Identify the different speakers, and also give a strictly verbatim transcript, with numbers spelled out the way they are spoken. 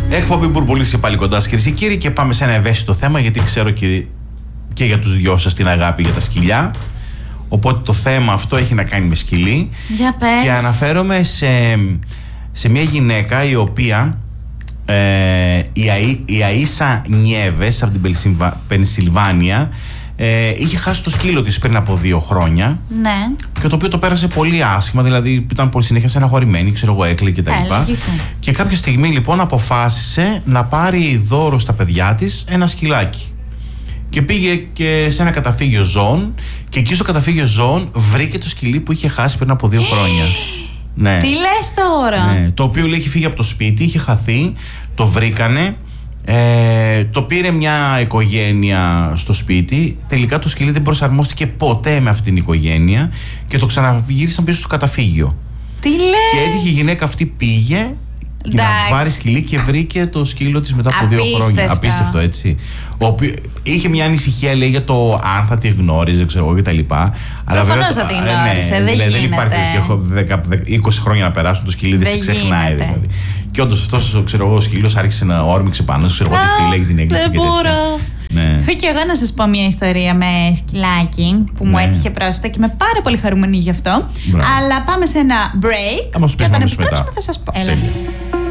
Speaker 1: Εκπομπή Μπουρμπουλής και πάλι κοντά, κυρίες και κύριοι, και πάμε σε ένα ευαίσθητο θέμα, γιατί ξέρω και, και για τους δυο σας την αγάπη για τα σκυλιά. Οπότε το θέμα αυτό έχει να κάνει με σκυλί.
Speaker 2: Για πες.
Speaker 1: Και αναφέρομαι σε, σε μια γυναίκα η οποία ε, η, Αΐ, η Αΐσα Νιέβες από την Πενσιλβάνια ε, είχε χάσει το σκύλο της πριν από δύο χρόνια.
Speaker 2: Ναι.
Speaker 1: Και το οποίο το πέρασε πολύ άσχημα, δηλαδή ήταν πολύ συνέχεια στεναχωρημένη, ξέρω εγώ, έκλαιγε κτλ.
Speaker 2: Ε,
Speaker 1: και κάποια στιγμή λοιπόν αποφάσισε να πάρει δώρο στα παιδιά της ένα σκυλάκι. Και πήγε και σε ένα καταφύγιο ζώων, και εκεί στο καταφύγιο ζώων βρήκε το σκυλί που είχε χάσει πριν από δύο χρόνια. Ναι.
Speaker 2: Τι λες τώρα?
Speaker 1: Ναι. Το οποίο λέει είχε φύγει από το σπίτι, είχε χαθεί, το βρήκανε. Ε, το πήρε μια οικογένεια στο σπίτι. Τελικά το σκυλί δεν προσαρμόστηκε ποτέ με αυτήν την οικογένεια και το ξαναγύρισαν πίσω στο καταφύγιο.
Speaker 2: Τι λες?
Speaker 1: Και έτυχε η γυναίκα αυτή, πήγε και να πάρει σκυλί και βρήκε το σκύλο της μετά από δύο χρόνια. Απίστευτο, έτσι. Ο οποίο είχε μια ανησυχία, λέει, για το αν θα τη γνώριζε, ξέρω εγώ, κτλ. Αλλά βέβαια.
Speaker 2: Προφανώς θα τη γνώριζε, ναι, δεν,
Speaker 1: δηλαδή,
Speaker 2: δεν
Speaker 1: υπάρχει δέκα, είκοσι χρόνια να περάσουν, το σκυλί δεν, δεν σε ξεχνάει, δηλαδή. Και όντως αυτό, ξέρω εγώ, ο σκύλος άρχισε να όρμηξε πάνω, ξέρω εγώ, τη φύλλα και την έκλεισε.
Speaker 2: Δεν μπορώ.
Speaker 1: Ναι.
Speaker 2: Έχω και εγώ να σας πω μια ιστορία με σκυλάκι που
Speaker 1: ναι.
Speaker 2: μου έτυχε πρόσφατα και είμαι πάρα πολύ χαρούμενη γι' αυτό.
Speaker 1: Μπράβο.
Speaker 2: Αλλά πάμε σε ένα break.
Speaker 1: Θα μας
Speaker 2: και όταν
Speaker 1: πεις
Speaker 2: επιστρέψουμε θα σας πω. Έλα.